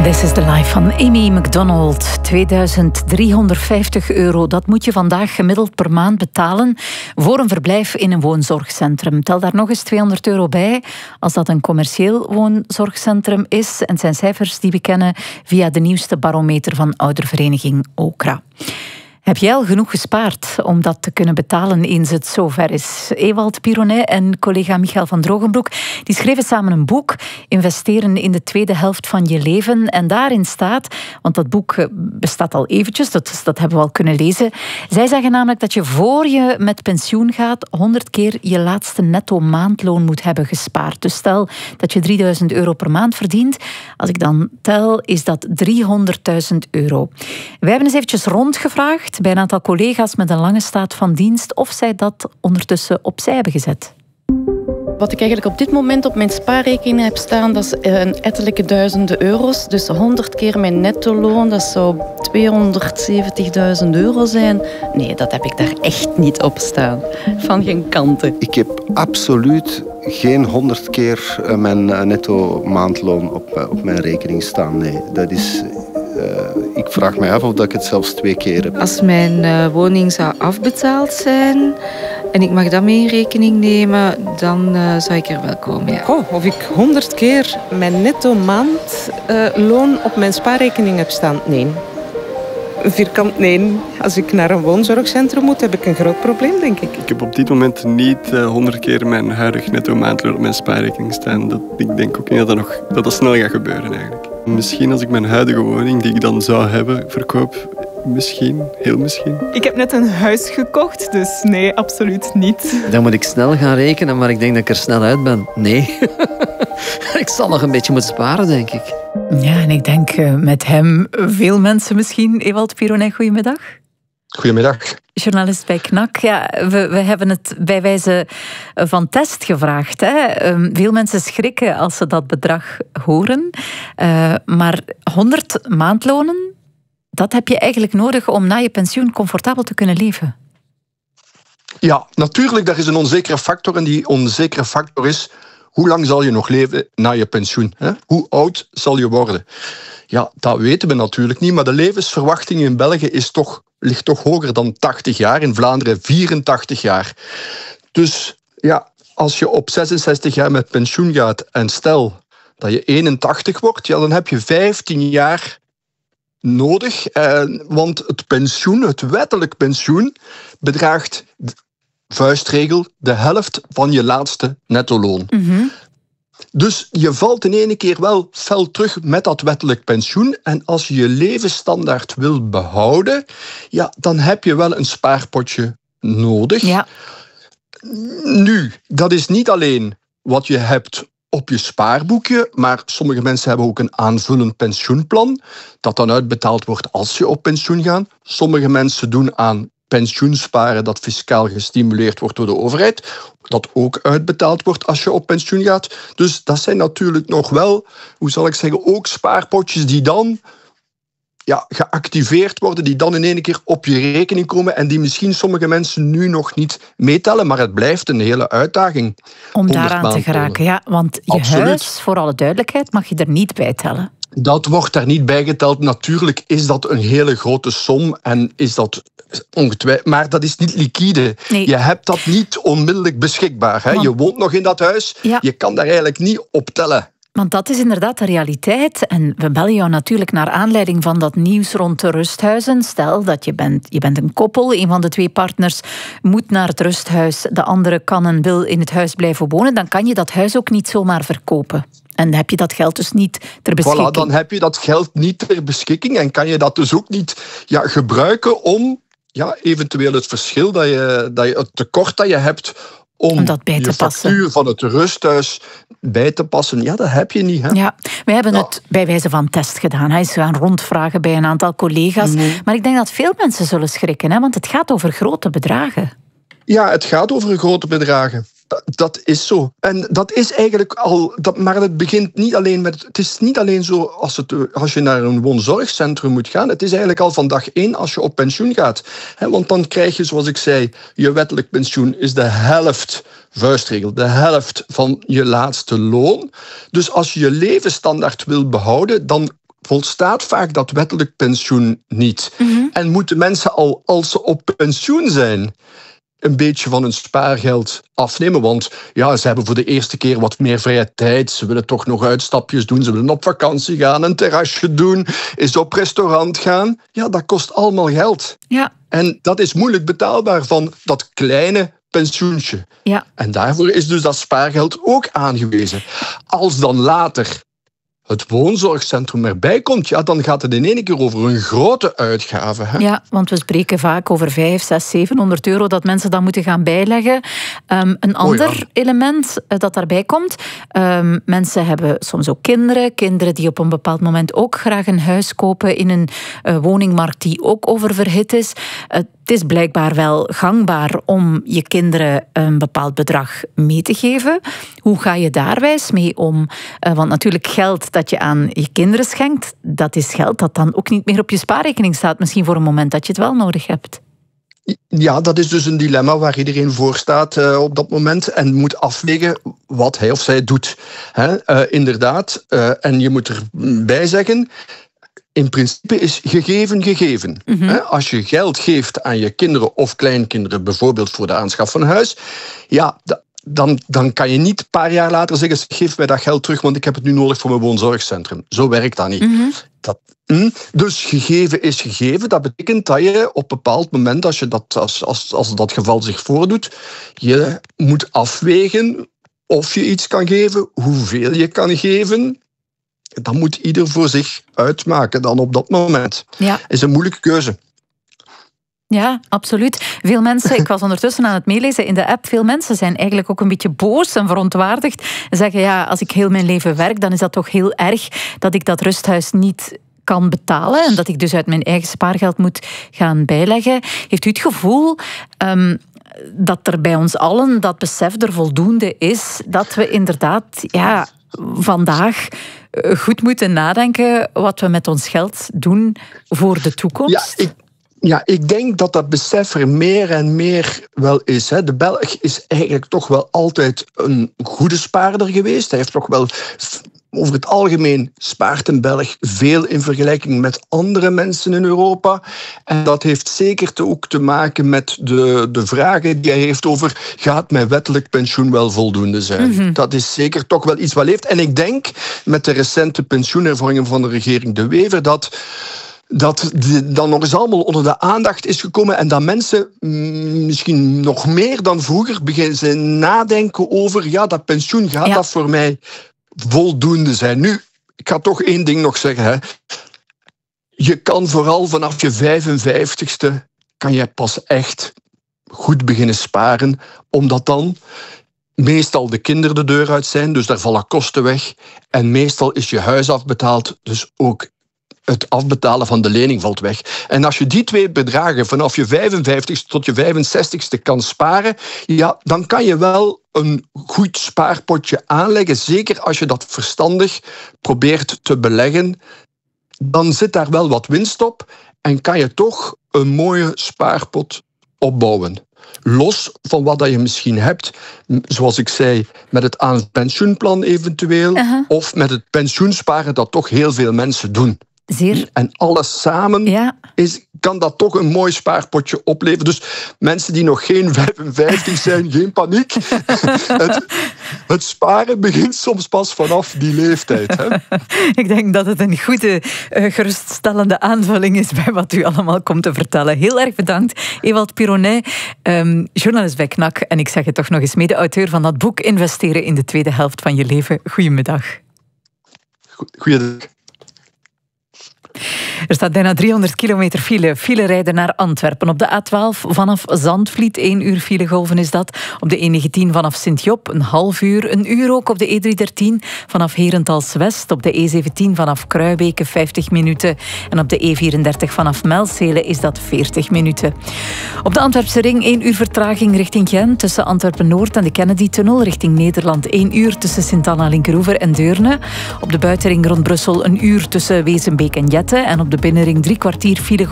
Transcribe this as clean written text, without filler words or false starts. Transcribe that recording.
This is the life van Amy McDonald. €2350, dat moet je vandaag gemiddeld per maand betalen voor een verblijf in een woonzorgcentrum. Tel daar nog eens €200 bij als dat een commercieel woonzorgcentrum is. En het zijn cijfers die we kennen via de nieuwste barometer van oudervereniging Okra. Heb jij al genoeg gespaard om dat te kunnen betalen eens het zover is? Ewald Pironet en collega Michael van Drogenbroek die schreven samen een boek, Investeren in de tweede helft van je leven. En daarin staat, want dat boek bestaat al eventjes, dat hebben we al kunnen lezen. Zij zeggen namelijk dat je voor je met pensioen gaat 100 keer je laatste netto maandloon moet hebben gespaard. Dus stel dat je €3000 per maand verdient. Als ik dan tel, is dat €300.000. Wij hebben eens eventjes rondgevraagd bij een aantal collega's met een lange staat van dienst of zij dat ondertussen opzij hebben gezet. Wat ik eigenlijk op dit moment op mijn spaarrekening heb staan, dat is een ettelijke duizenden euro's. Dus 100 keer mijn netto-loon, dat zou €270.000 zijn. Nee, dat heb ik daar echt niet op staan. Van geen kanten. Ik heb absoluut geen 100 keer mijn netto maandloon op mijn rekening staan. Nee, dat is... ik vraag me af of ik het zelfs 2 keer heb. Als mijn woning zou afbetaald zijn en ik mag dat mee in rekening nemen, dan zou ik er wel komen. Ja. Of ik 100 keer mijn netto maandloon op mijn spaarrekening heb staan? Nee. Vierkant nee. Als ik naar een woonzorgcentrum moet, heb ik een groot probleem, denk ik. Ik heb op dit moment niet 100 keer mijn huidig netto maandloon op mijn spaarrekening staan. Ik denk ook niet dat dat snel gaat gebeuren eigenlijk. Misschien als ik mijn huidige woning, die ik dan zou hebben, verkoop. Misschien, heel misschien. Ik heb net een huis gekocht, dus nee, absoluut niet. Dan moet ik snel gaan rekenen, maar ik denk dat ik er snel uit ben. Nee. Ik zal nog een beetje moeten sparen, denk ik. Ja, en ik denk met hem veel mensen misschien. Ewald Pironet, goedemiddag. Goedemiddag. Journalist bij KNAK. Ja, we hebben het bij wijze van test gevraagd. Hè. Veel mensen schrikken als ze dat bedrag horen. Maar 100 maandlonen, dat heb je eigenlijk nodig om na je pensioen comfortabel te kunnen leven. Ja, natuurlijk, daar is een onzekere factor. En die onzekere factor is, hoe lang zal je nog leven na je pensioen? Hè? Hoe oud zal je worden? Ja, dat weten we natuurlijk niet. Maar de levensverwachting in België ligt toch hoger dan 80 jaar. In Vlaanderen 84 jaar. Dus ja, als je op 66 jaar met pensioen gaat en stel dat je 81 wordt, ja, dan heb je 15 jaar nodig. Want het pensioen, het wettelijk pensioen, bedraagt, vuistregel, de helft van je laatste netto-loon. Mm-hmm. Dus je valt in één keer wel fel terug met dat wettelijk pensioen. En als je je levensstandaard wil behouden, ja, dan heb je wel een spaarpotje nodig. Ja. Nu, dat is niet alleen wat je hebt op je spaarboekje, maar sommige mensen hebben ook een aanvullend pensioenplan dat dan uitbetaald wordt als je op pensioen gaat. Sommige mensen doen aan pensioensparen dat fiscaal gestimuleerd wordt door de overheid, dat ook uitbetaald wordt als je op pensioen gaat. Dus dat zijn natuurlijk nog wel, hoe zal ik zeggen, ook spaarpotjes die dan geactiveerd worden, die dan in één keer op je rekening komen en die misschien sommige mensen nu nog niet meetellen, maar het blijft een hele uitdaging. Om daaraan te geraken, ja, want je huis, voor alle duidelijkheid, mag je er niet bij tellen. Dat wordt daar niet bijgeteld. Natuurlijk is dat een hele grote som en is dat ongetwijfeld, maar dat is niet liquide. Nee. Je hebt dat niet onmiddellijk beschikbaar. Hè? Je woont nog in dat huis, je kan daar eigenlijk niet op tellen. Want dat is inderdaad de realiteit. En we bellen jou natuurlijk naar aanleiding van dat nieuws rond de rusthuizen. Stel dat je bent een koppel, een van de twee partners moet naar het rusthuis, de andere kan en wil in het huis blijven wonen, dan kan je dat huis ook niet zomaar verkopen. En heb je dat geld dus niet ter beschikking. Voilà, dan heb je dat geld niet ter beschikking en kan je dat dus ook niet gebruiken om eventueel het verschil, het tekort dat je hebt, om dat bij te je factuur van het rusthuis bij te passen. Ja, dat heb je niet. Hè? Ja, wij hebben het bij wijze van test gedaan. Hij is gaan rondvragen bij een aantal collega's. Nee. Maar ik denk dat veel mensen zullen schrikken, hè? Want het gaat over grote bedragen. Ja, het gaat over grote bedragen. Dat is zo. En dat is eigenlijk al... Maar het begint niet alleen met... Het is niet alleen zo als je naar een woonzorgcentrum moet gaan. Het is eigenlijk al van dag 1 als je op pensioen gaat. Want dan krijg je, zoals ik zei, je wettelijk pensioen is de helft, vuistregel, de helft van je laatste loon. Dus als je je levensstandaard wil behouden, dan volstaat vaak dat wettelijk pensioen niet. En moeten mensen al, als ze op pensioen zijn, een beetje van hun spaargeld afnemen. Want ja, ze hebben voor de eerste keer wat meer vrije tijd. Ze willen toch nog uitstapjes doen. Ze willen op vakantie gaan, een terrasje doen, eens op restaurant gaan. Ja, dat kost allemaal geld. Ja. En dat is moeilijk betaalbaar van dat kleine pensioentje. Ja. En daarvoor is dus dat spaargeld ook aangewezen. Als dan later het woonzorgcentrum erbij komt, ja, dan gaat het in één keer over een grote uitgave. Hè? Ja, want we spreken vaak over 500, 600, 700 euro dat mensen dan moeten gaan bijleggen. Een ander element dat daarbij komt. Mensen hebben soms ook kinderen die op een bepaald moment ook graag een huis kopen in een woningmarkt die ook oververhit is. Het is blijkbaar wel gangbaar om je kinderen een bepaald bedrag mee te geven. Hoe ga je daar wijs mee om? Want natuurlijk geld dat je aan je kinderen schenkt, dat is geld dat dan ook niet meer op je spaarrekening staat. Misschien voor een moment dat je het wel nodig hebt. Ja, dat is dus een dilemma waar iedereen voor staat op dat moment en moet afwegen wat hij of zij doet. Inderdaad, en je moet erbij zeggen, in principe is gegeven. Als je geld geeft aan je kinderen of kleinkinderen, bijvoorbeeld voor de aanschaf van een huis, ja, dan kan je niet een paar jaar later zeggen, geef mij dat geld terug, want ik heb het nu nodig voor mijn woonzorgcentrum. Zo werkt dat niet. Dus gegeven is gegeven. Dat betekent dat je op een bepaald moment, als dat geval zich voordoet, je moet afwegen of je iets kan geven, hoeveel je kan geven. Dat moet ieder voor zich uitmaken dan op dat moment. Ja. Is een moeilijke keuze. Ja, absoluut. Veel mensen, ik was ondertussen aan het meelezen in de app, veel mensen zijn eigenlijk ook een beetje boos en verontwaardigd. En zeggen, ja, als ik heel mijn leven werk, dan is dat toch heel erg dat ik dat rusthuis niet kan betalen en dat ik dus uit mijn eigen spaargeld moet gaan bijleggen. Heeft u het gevoel dat er bij ons allen dat besef er voldoende is dat we inderdaad vandaag goed moeten nadenken wat we met ons geld doen voor de toekomst? Ik denk dat dat besef er meer en meer wel is. De Belg is eigenlijk toch wel altijd een goede spaarder geweest. Hij heeft toch wel, over het algemeen spaart een Belg veel in vergelijking met andere mensen in Europa. En dat heeft zeker ook te maken met de vragen die hij heeft over, gaat mijn wettelijk pensioen wel voldoende zijn? Dat is zeker toch wel iets wat leeft. En ik denk, met de recente pensioenhervormingen van de regering De Wever, dat dan nog eens allemaal onder de aandacht is gekomen en dat mensen misschien nog meer dan vroeger beginnen nadenken over, ja, dat pensioen, gaat dat voor mij voldoende zijn? Nu, ik ga toch één ding nog zeggen. Je kan vooral vanaf je 55ste kan je pas echt goed beginnen sparen, omdat dan meestal de kinderen de deur uit zijn, dus daar vallen kosten weg. En meestal is je huis afbetaald, dus ook het afbetalen van de lening valt weg. En als je die twee bedragen vanaf je 55ste tot je 65ste kan sparen, ja, dan kan je wel een goed spaarpotje aanleggen. Zeker als je dat verstandig probeert te beleggen. Dan zit daar wel wat winst op en kan je toch een mooie spaarpot opbouwen. Los van wat je misschien hebt, zoals ik zei, met het pensioenplan eventueel, of met het pensioensparen dat toch heel veel mensen doen. En alles samen kan dat toch een mooi spaarpotje opleveren. Dus mensen die nog geen 55 zijn, geen paniek. Het sparen begint soms pas vanaf die leeftijd. Hè? Ik denk dat het een goede, geruststellende aanvulling is bij wat u allemaal komt te vertellen. Heel erg bedankt, Ewald Pironnet, journalist bij KNAK. En ik zeg het toch nog eens, mede-auteur van dat boek Investeren in de tweede helft van je leven. Goedemiddag. Goeiedag. Er staat bijna 300 kilometer file rijden naar Antwerpen. Op de A12 vanaf Zandvliet, 1 uur filegolven is dat. Op de E19 vanaf Sint-Job, een half uur. Een uur ook op de E313 vanaf Herentals-West. Op de E17 vanaf Kruibeke, 50 minuten. En op de E34 vanaf Melzele is dat 40 minuten. Op de Antwerpse ring 1 uur vertraging richting Gent. Tussen Antwerpen-Noord en de Kennedy-tunnel richting Nederland. 1 uur tussen Sint-Anna, Linkeroever en Deurne. Op de buitenring rond Brussel een uur tussen Wezenbeek en Jette. En op de binnenring 3 kwartier file